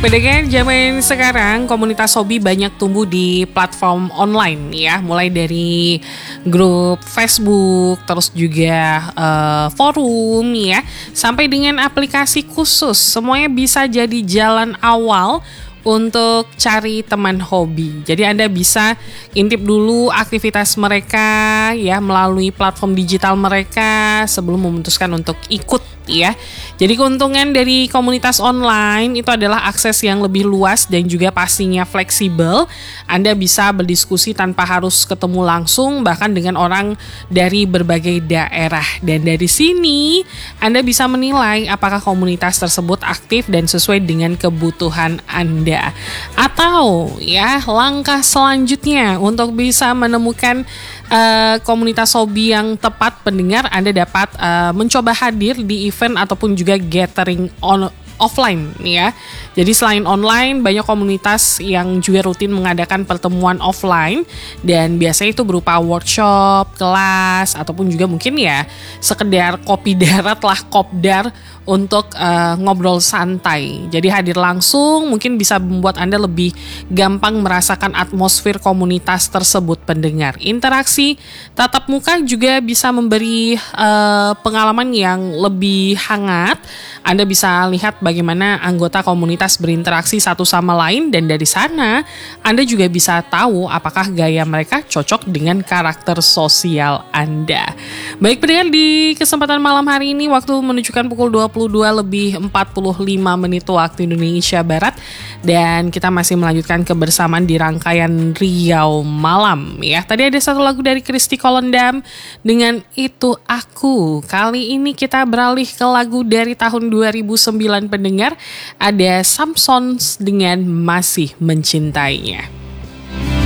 Pendengar zaman sekarang, komunitas hobi banyak tumbuh di platform online ya, mulai dari grup Facebook, terus juga forum ya, sampai dengan aplikasi khusus. Semuanya bisa jadi jalan awal untuk cari teman hobi. Jadi Anda bisa intip dulu aktivitas mereka ya melalui platform digital mereka sebelum memutuskan untuk ikut ya. Jadi keuntungan dari komunitas online itu adalah akses yang lebih luas dan juga pastinya fleksibel. Anda bisa berdiskusi tanpa harus ketemu langsung bahkan dengan orang dari berbagai daerah. Dan dari sini Anda bisa menilai apakah komunitas tersebut aktif dan sesuai dengan kebutuhan Anda. Atau ya langkah selanjutnya untuk bisa menemukan komunitas hobi yang tepat pendengar, Anda dapat mencoba hadir di event ataupun juga gathering offline ya. Jadi selain online, banyak komunitas yang juga rutin mengadakan pertemuan offline dan biasanya itu berupa workshop, kelas ataupun juga mungkin ya sekedar kopi darat lah, kopdar untuk ngobrol santai. Jadi hadir langsung mungkin bisa membuat Anda lebih gampang merasakan atmosfer komunitas tersebut pendengar. Interaksi tatap muka juga bisa memberi pengalaman yang lebih hangat. Anda bisa lihat bagaimana anggota komunitas berinteraksi satu sama lain dan dari sana Anda juga bisa tahu apakah gaya mereka cocok dengan karakter sosial Anda. Baik pendengar, di kesempatan malam hari ini waktu menunjukkan pukul 22:45 waktu Indonesia Barat dan kita masih melanjutkan kebersamaan di rangkaian Riau Malam ya. Tadi ada satu lagu dari Christy Kolendam dengan Itu Aku. Kali ini kita beralih ke lagu dari tahun 2009 pendengar, ada Samsons dengan Masih Mencintainya.